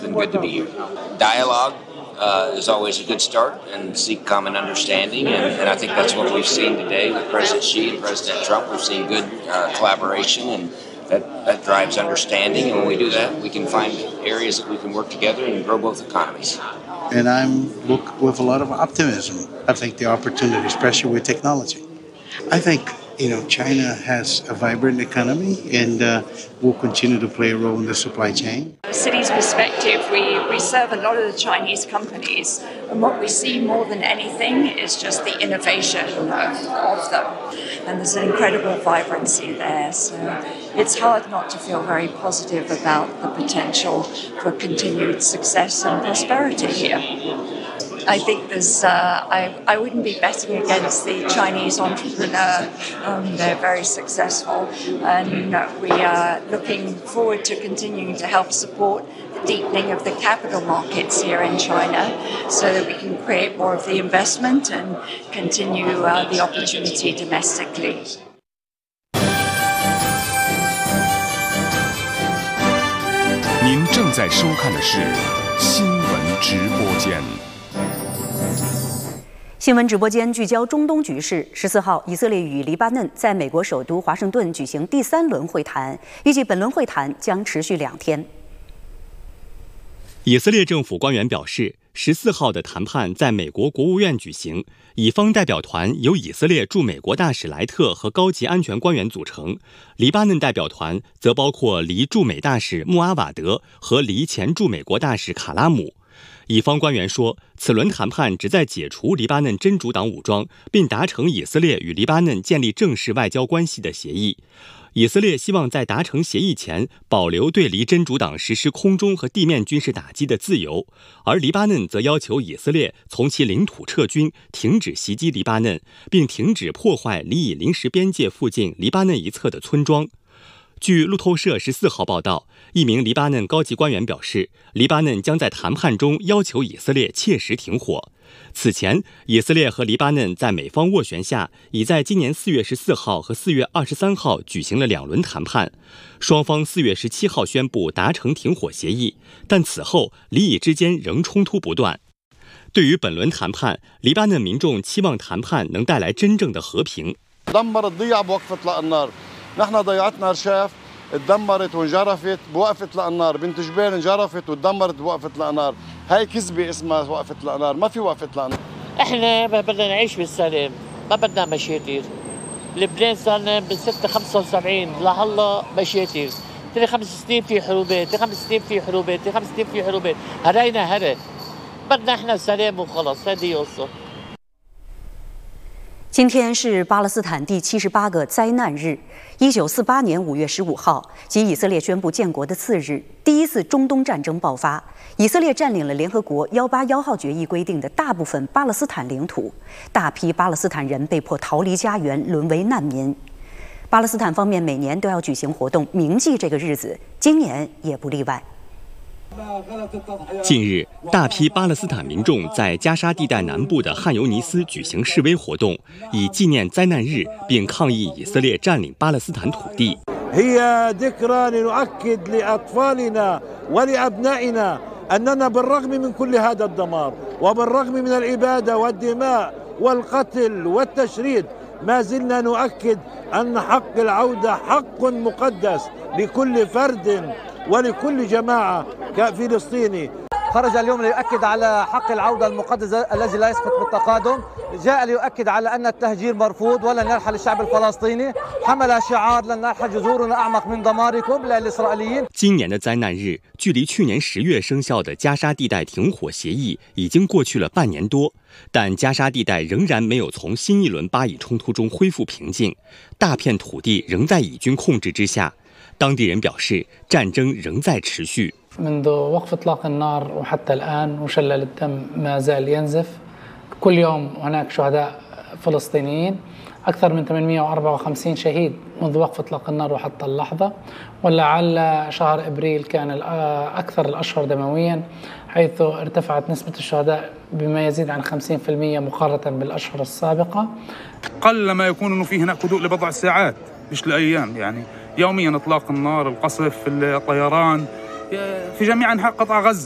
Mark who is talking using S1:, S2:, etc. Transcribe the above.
S1: and good to be here. Dialogue is always a good start and seek common understanding, and I think that's what we've seen today with President Xi and President Trump. We've seen good collaboration, and that drives understanding, and when we do that, we can find areas that we can work together and grow both economies.
S2: And I'm look with a lot of optimism. I think the opportunity, especially with technology. I think, China has a vibrant economy and will continue to play a role in the supply chain.
S3: From City's perspective, we serve a lot of the Chinese companies, and what we see more than anything is just the innovation of them. And there's an incredible vibrancy there, so it's hard not to feel very positive about the potential for continued success and prosperity here. I think I wouldn't be betting against the Chinese entrepreneur. They're very successful, and we are looking forward to continuing to help support the deepening of the capital markets here in China so that we can create more of the investment and continue the opportunity domestically.
S4: 您正在收看的是新闻直播间。
S5: 新闻直播间聚焦中东局势。14号，以色列与黎巴嫩在美国首都华盛顿举行第3轮会谈，预计本轮会谈将持续2天。
S6: 以色列政府官员表示，14号的谈判在美国国务院举行，以方代表团由以色列驻美国大使莱特和高级安全官员组成，黎巴嫩代表团则包括黎驻美大使穆阿瓦德和黎前驻美国大使卡拉姆。以方官员说，此轮谈判旨在解除黎巴嫩真主党武装，并达成以色列与黎巴嫩建立正式外交关系的协议。以色列希望在达成协议前保留对黎真主党实施空中和地面军事打击的自由，而黎巴嫩则要求以色列从其领土撤军，停止袭击黎巴嫩，并停止破坏黎以临时边界附近黎巴嫩一侧的村庄。据路透社14号报道，一名黎巴嫩高级官员表示，黎巴嫩将在谈判中要求以色列切实停火。此前，以色列和黎巴嫩在美方斡旋下，已在今年4月14号和4月23号举行了2轮谈判。双方4月17号宣布达成停火协议，但此后黎以之间仍冲突不断。对于本轮谈判，黎巴嫩民众期望谈判能带来真正的和平。
S7: نحن ضيعتنا رشاف اتدمرت وانجرفت بوقفة الأنار بنت جبال انجرفت واتدمرت بوقفة الأنار هاي كذبة اسمها وقفة الأنار ما في وقفة الأنار
S8: احنا بدنا نعيش بالسلام ما بدنا مشاكل لبنان صار لنا من 75 لهلا مشاكل كل 5 سنين في حروبات 5 سنين في حروبات 5 سنين في حروبات هرينا هري بدنا احنا سلام وخلص هذه قصة。
S5: 今天是巴勒斯坦第78个灾难日。1948年5月15号，即以色列宣布建国的次日，第一次中东战争爆发。以色列占领了联合国181号决议规定的大部分巴勒斯坦领土，大批巴勒斯坦人被迫逃离家园，沦为难民。巴勒斯坦方面每年都要举行活动铭记这个日子，今年也不例外。
S6: 近日，大批巴勒斯坦民众在加沙地带南部的汉尤尼斯举行示威活动，以纪念灾难日，并抗议以色列占领巴勒斯坦土地。
S9: هي ذكرى لنؤكد لأطفالنا ولأبنائنا أننا بالرغم من كل هذا الدمار وبالرغم من الإبادة والدماء والقتل والتشريد ما زلنا نؤكد أن حق العودة حق مقدس لكل فرد ولكل جماعة كفلسطيني.
S10: خرج اليوم ليؤكد على حق العودة المقدس الذي لا يسقط بالتقادم، جاء ليؤكد على أن التهجير مرفوض ولن يرحل الشعب الفلسطيني، حمل شعار لن نرحل جذورنا أعمق من دماركم للإسرائيليين。
S6: 今年的灾难日，距离去年10月生效的加沙地带停火协议已经过去了半年多，但加沙地带仍然没有从新一轮巴以冲突中恢复平静，大片土地仍在以军控制之下。当地人表示，战争仍在持续。
S11: منذ وقف إطلاق النار وحتى الآن وشلل الدم ما زال ينزف. كل يوم هناك شهداء فلسطينيين، أكثر من 854 شهيد منذ وقف إطلاق النار وحتى اللحظة، ولعل شهر إبريل كان أكثر الأشهر دمويا، حيث ارتفعت نسبة الشهداء بما يزيد عن 50% مقارنة بالأشهر السابقة.
S12: قل ما يكون إنه في هناك هدوء لبضع ساعات مش لأيام، يعني يوميا إطلاق النار، القصف، الطيران في جميع أنحاء قطاع غزة.